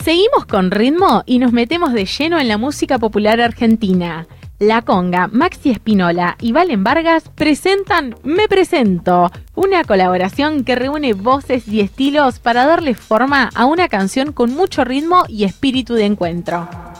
Seguimos con ritmo y nos metemos de lleno en la música popular argentina. La Conga, Maxi Espinola y Valen Vargas presentan Me Presento, una colaboración que reúne voces y estilos para darle forma a una canción con mucho ritmo y espíritu de encuentro.